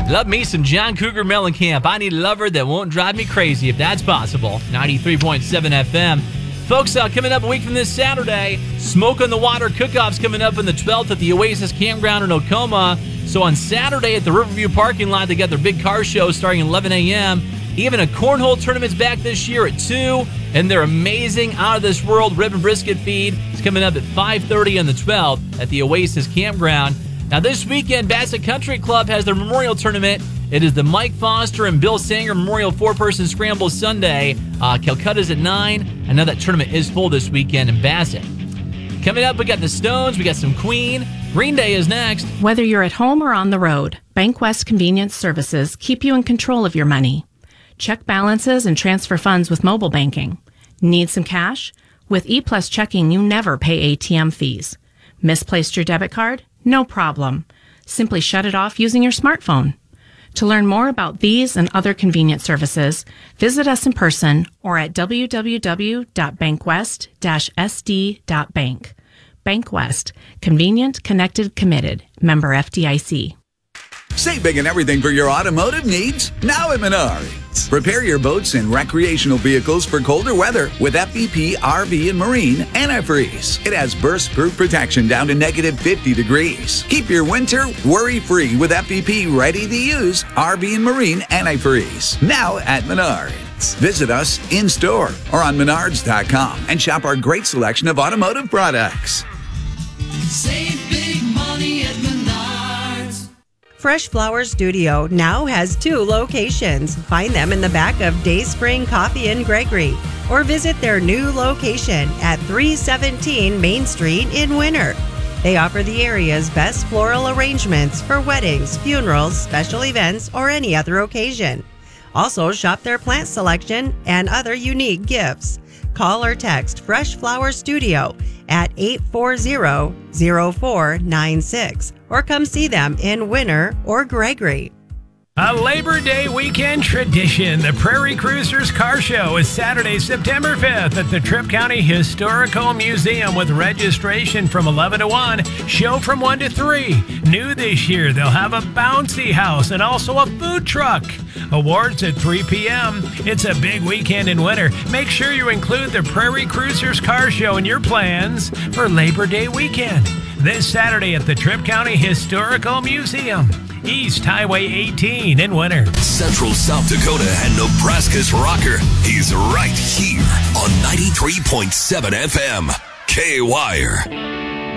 Love me some John Cougar Mellencamp. I need a lover that won't drive me crazy if that's possible. 93.7 FM. Folks, coming up a week from this Saturday, Smoke on the Water Cook-Off's coming up on the 12th at the Oasis Campground in Oklahoma. So on Saturday at the Riverview parking lot, they got their big car show starting at 11 a.m. Even a cornhole tournament's back this year at 2. And their amazing, out-of-this-world rib and brisket feed is coming up at 5:30 on the 12th at the Oasis Campground. Now this weekend, Bassett Country Club has their memorial tournament. It is the Mike Foster and Bill Sanger Memorial 4-Person Scramble Sunday. Calcutta's at 9. I know that tournament is full this weekend in Bassett. Coming up, we got the Stones, we got some Queen. Green Day is next. Whether you're at home or on the road, BankWest Convenience Services keep you in control of your money. Check balances and transfer funds with mobile banking. Need some cash? With ePlus Checking, you never pay ATM fees. Misplaced your debit card? No problem. Simply shut it off using your smartphone. To learn more about these and other convenient services, visit us in person or at www.bankwest-sd.bank. BankWest. Convenient, connected, committed. Member FDIC. Save big and everything for your automotive needs now at Menards. Prepare your boats and recreational vehicles for colder weather with FVP RV and Marine Antifreeze. It has burst-proof protection down to negative 50 degrees. Keep your winter worry-free with FVP ready-to-use RV and Marine Antifreeze. Now at Menards. Visit us in-store or on Menards.com and shop our great selection of automotive products. Save big money at Menards. Fresh Flower Studio now has 2 locations. Find them in the back of Dayspring Coffee in Gregory or visit their new location at 317 Main Street in Winter. They offer the area's best floral arrangements for weddings, funerals, special events, or any other occasion. Also, shop their plant selection and other unique gifts. Call or text Fresh Flower Studio at 840-0496 or come see them in Winter or Gregory. A Labor Day weekend tradition. The Prairie Cruisers Car Show is Saturday, September 5th at the Tripp County Historical Museum with registration from 11 to 1, show from 1 to 3. New this year, they'll have a bouncy house and also a food truck. Awards at 3 p.m. It's a big weekend in winter. Make sure you include the Prairie Cruisers Car Show in your plans for Labor Day weekend. This Saturday at the Tripp County Historical Museum. East Highway 18 in Winter. Central South Dakota and Nebraska's rocker. He's right here on 93.7 FM. K-Wire.